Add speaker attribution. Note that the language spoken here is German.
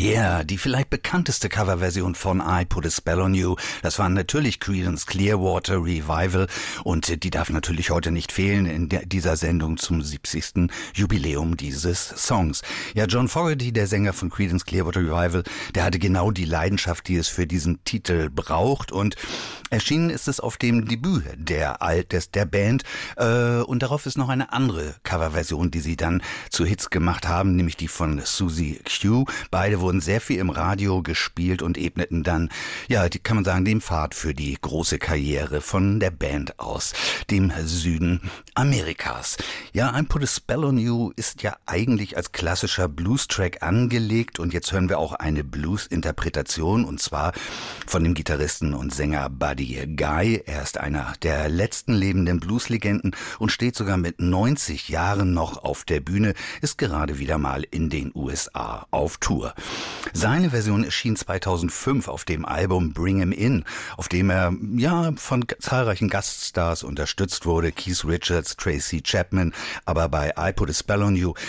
Speaker 1: Ja, die vielleicht bekannteste Coverversion von I Put a Spell on You, das war natürlich Creedence Clearwater Revival und die darf natürlich heute nicht fehlen in dieser Sendung zum 70. Jubiläum dieses Songs. Ja, John Fogerty, der Sänger von Creedence Clearwater Revival, der hatte genau die Leidenschaft, die es für diesen Titel braucht, und erschienen ist es auf dem Debüt der Band und darauf ist noch eine andere Coverversion, die sie dann zu Hits gemacht haben, nämlich die von Susie Q. Beide wurden sehr viel im Radio gespielt und ebneten dann, ja, kann man sagen, den Pfad für die große Karriere von der Band aus dem Süden Amerikas. Ja, I Put a Spell on You ist ja eigentlich als klassischer Blues-Track angelegt, und jetzt hören wir auch eine Blues-Interpretation, und zwar von dem Gitarristen und Sänger Buddy Guy. Er ist einer der letzten lebenden Blues-Legenden und steht sogar mit 90 Jahren noch auf der Bühne, ist gerade wieder mal in den USA auf Tour. Seine Version erschien 2005 auf dem Album Bring 'Em In, auf dem er von zahlreichen Gaststars unterstützt wurde, Keith Richards, Tracy Chapman, aber bei I Put a Spell on You,